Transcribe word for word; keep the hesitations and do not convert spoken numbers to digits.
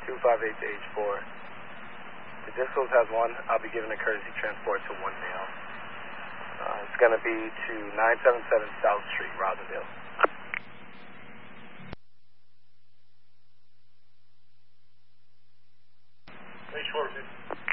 two five eight to H four. The Distals has one. I'll be giving a courtesy transport to one male. Uh, it's going to be to nine seven seven South Street, Roslindale. H four,